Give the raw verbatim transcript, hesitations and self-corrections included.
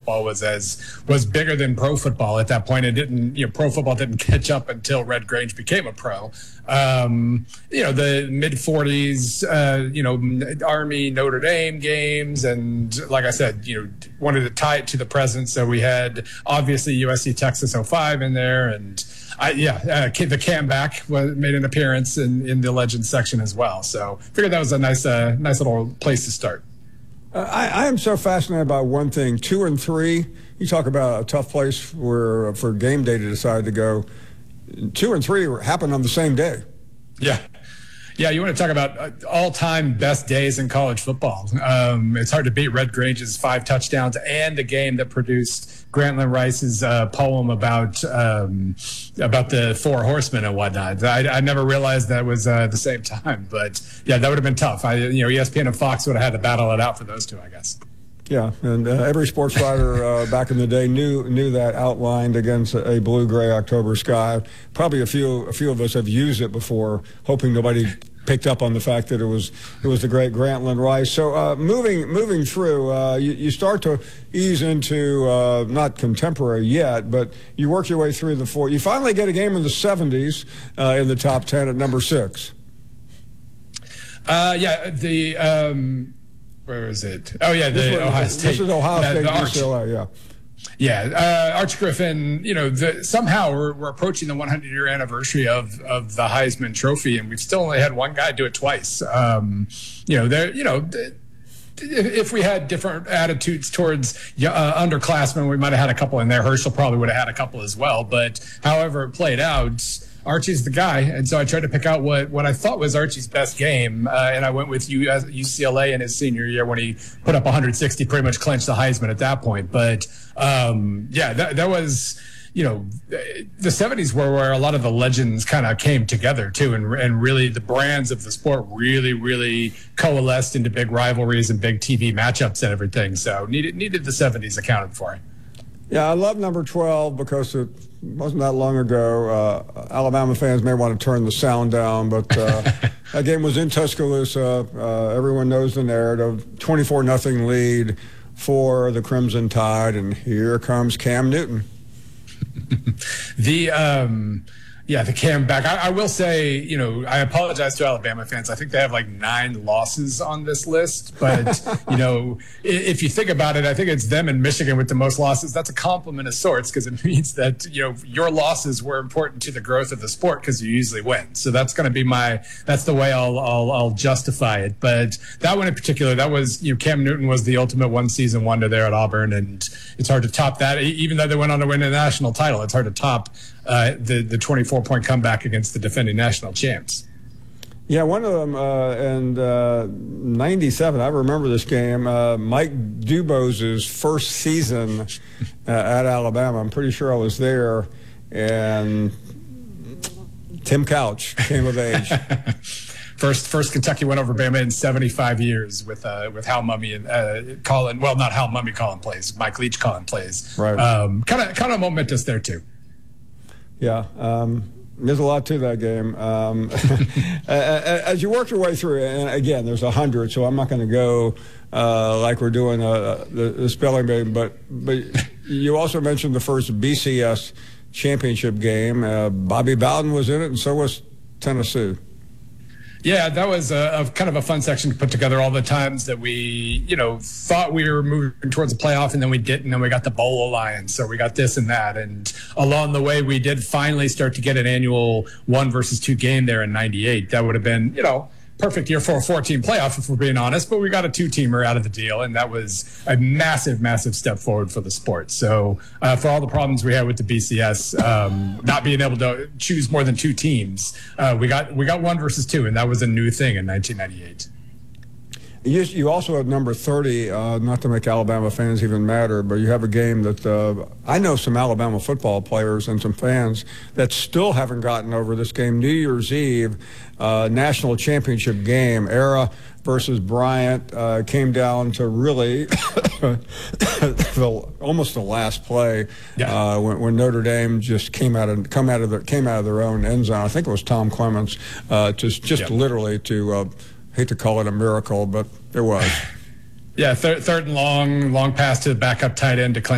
football was as was bigger than pro football at that point. It didn't, you know, pro football didn't catch up until Red Grange became a pro. Um, you know, the mid forties, uh, you know, Army Notre Dame games, and like I said, you know, wanted to tie it to the present. So we had obviously U S C Texas oh five in there, and I, yeah, uh, the Cam back was, made an appearance in, in the Legends section as well. So figured that was a nice, uh, nice little place to start. Uh, I, I am so fascinated by one thing. Two and three, you talk about a tough place where for game day to decide to go. Two and three happened on the same day. Yeah. Yeah, you want to talk about all-time best days in college football. Um, it's hard to beat Red Grange's five touchdowns and a game that produced Grantland Rice's uh, poem about um, about the four horsemen and whatnot. I, I never realized that was uh, the same time, but yeah, that would have been tough. I, you know, E S P N and Fox would have had to battle it out for those two, I guess. Yeah, and uh, every sports writer uh, back in the day knew knew that outlined against a blue-gray October sky. Probably a few a few of us have used it before, hoping nobody picked up on the fact that it was it was the great Grantland Rice. So uh, moving moving through, uh, you, you start to ease into uh, not contemporary yet, but you work your way through the four. You finally get a game in the seventies uh, in the top ten at number six. Uh, yeah, the. Um Where is it? Oh, yeah, the this Ohio was, State. This is Ohio uh, State, the U C L A, yeah. Yeah, uh, Arch Griffin, you know, the, somehow we're, we're approaching the one hundred year anniversary of, of the Heisman Trophy, and we've still only had one guy do it twice. Um, you know, there, you know, if we had different attitudes towards uh, underclassmen, we might have had a couple in there. Herschel probably would have had a couple as well. But however it played out, Archie's the guy, and so I tried to pick out what, what I thought was Archie's best game, uh, and I went with U C L A in his senior year when he put up one hundred sixty, pretty much clinched the Heisman at that point. But um, yeah, that, that was, you know, the seventies were where a lot of the legends kind of came together too, and and really the brands of the sport really, really coalesced into big rivalries and big T V matchups and everything. So needed needed the seventies accounted for. Yeah, I love number twelve because it wasn't that long ago. Uh, Alabama fans may want to turn the sound down, but uh, that game was in Tuscaloosa. Uh, everyone knows the narrative. twenty-four nothing lead for the Crimson Tide, and here comes Cam Newton. the um, yeah, the Cam back. I, I will say, you know, I apologize to Alabama fans. I think they have like nine losses on this list, but you know, if you think about it, I think it's them and Michigan with the most losses. That's a compliment of sorts because it means that, you know, your losses were important to the growth of the sport because you usually win. So that's going to be my. That's the way I'll, I'll I'll justify it. But that one in particular, that was, you know, Cam Newton was the ultimate one season wonder there at Auburn, and it's hard to top that. Even though they went on to win a national title, it's hard to top uh, the the twenty-four point comeback against the defending national champs. Yeah, one of them, uh, and uh, ninety-seven, I remember this game, uh, Mike Dubos's first season uh, at Alabama. I'm pretty sure I was there, and Tim Couch came of age. First, first Kentucky went over Bama in seventy-five years with uh, with Hal Mumme and uh, Colin. Well, not Hal Mumme calling plays. Mike Leach calling plays. Right. Kind of, kind of momentous there too. Yeah. Um, there's a lot to that game. Um, as you work your way through, and again, there's a hundred, so I'm not going to go uh, like we're doing uh, the, the spelling bee. But but you also mentioned the first B C S championship game. Uh, Bobby Bowden was in it, and so was Tennessee. Yeah, that was a, a kind of a fun section to put together. All the times that we, you know, thought we were moving towards a playoff, and then we didn't, and then we got the Bowl Alliance, so we got this and that. And along the way, we did finally start to get an annual one versus two game there in ninety-eight. That would have been, you know, perfect year for a four-team playoff, if we're being honest, but we got a two-teamer out of the deal, and that was a massive, massive step forward for the sport. So uh, for all the problems we had with the B C S, um, not being able to choose more than two teams, uh, we got we got one versus two, and that was a new thing in nineteen ninety-eight. You, you also have number thirty, uh, not to make Alabama fans even madder, but you have a game that uh, I know some Alabama football players and some fans that still haven't gotten over this game. New Year's Eve, uh, national championship game, Era versus Bryant, uh, came down to really the, almost the last play yeah. uh, when, when Notre Dame just came out of come out of the, came out of their own end zone. I think it was Tom Clements, uh, just just yeah. literally to. Uh, hate to call it a miracle, but it was. Yeah, third, third and long, long pass to the backup tight end to Clinton.